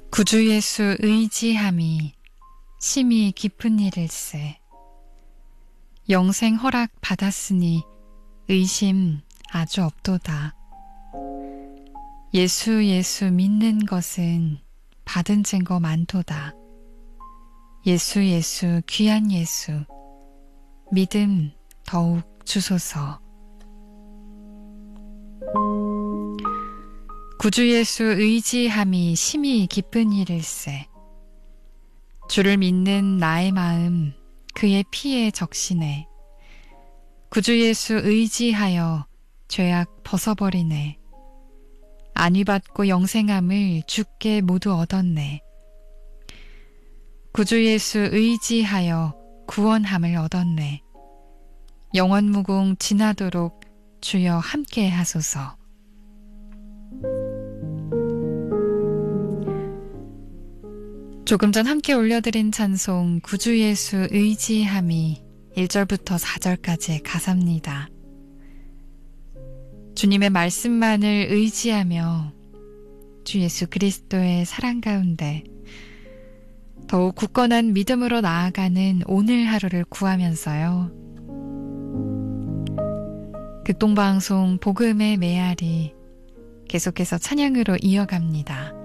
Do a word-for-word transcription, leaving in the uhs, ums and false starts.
구주 예수 의지함이 심히 깊은 일일세. 영생 허락 받았으니 의심 아주 없도다. 예수 예수 믿는 것은 받은 증거 많도다. 예수 예수 귀한 예수 믿음 더욱 주소서. 구주 예수 의지함이 심히 깊은 일일세. 주를 믿는 나의 마음 그의 피에 적시네. 구주 예수 의지하여 죄악 벗어버리네. 안위받고 영생함을 주께 모두 얻었네. 구주 예수 의지하여 구원함을 얻었네. 영원무궁 지나도록 주여 함께 하소서. 조금 전 함께 올려드린 찬송 구주 예수 의지함이 일 절부터 사 절까지의 가사입니다. 주님의 말씀만을 의지하며 주 예수 그리스도의 사랑 가운데 더욱 굳건한 믿음으로 나아가는 오늘 하루를 구하면서요. 극동방송 복음의 메아리 계속해서 찬양으로 이어갑니다.